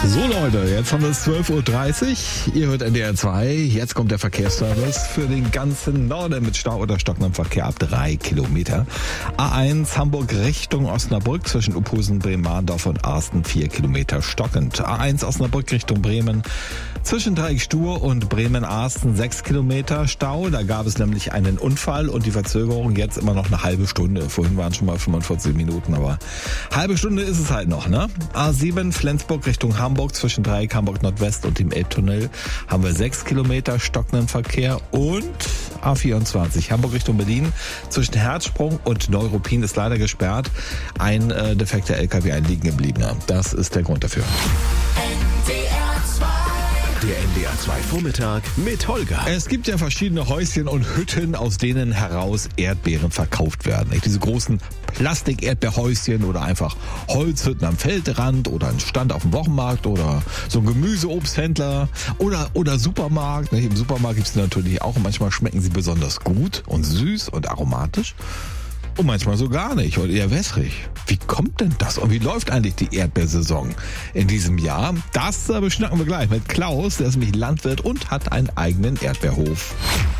So Leute, jetzt haben wir es 12.30 Uhr. Ihr hört NDR 2. Jetzt kommt der Verkehrsservice für den ganzen Norden mit Stau oder stockendem Verkehr ab 3 Kilometer. A1 Hamburg Richtung Osnabrück zwischen Uphusen, Bremen-Mahndorf und Arsten 4 Kilometer stockend. A1 Osnabrück Richtung Bremen zwischen Dreieck Stur und Bremen-Arsten 6 Kilometer Stau. Da gab es nämlich einen Unfall und die Verzögerung jetzt immer noch eine halbe Stunde. Vorhin waren schon mal 45 Minuten, aber halbe Stunde ist es halt noch, ne? A7 Flensburg Richtung Hamburg zwischen Dreieck Hamburg Nordwest und dem Elbtunnel haben wir 6 Kilometer stockenden Verkehr und A24 Hamburg Richtung Berlin zwischen Herzsprung und Neuruppin ist leider gesperrt. Ein defekter LKW, ein liegen gebliebener. Das ist der Grund dafür. Der NDR 2 Vormittag mit Holger. Es gibt ja verschiedene Häuschen und Hütten, aus denen heraus Erdbeeren verkauft werden. Diese großen Plastik-Erdbeerhäuschen oder einfach Holzhütten am Feldrand oder ein Stand auf dem Wochenmarkt oder so ein Gemüseobsthändler oder Supermarkt. Im Supermarkt gibt es natürlich auch und manchmal schmecken sie besonders gut und süß und aromatisch. Und manchmal so gar nicht oder eher wässrig. Wie kommt denn das? Und wie läuft eigentlich die Erdbeersaison in diesem Jahr? Das beschnacken wir gleich mit Klaus, der ist nämlich Landwirt und hat einen eigenen Erdbeerhof.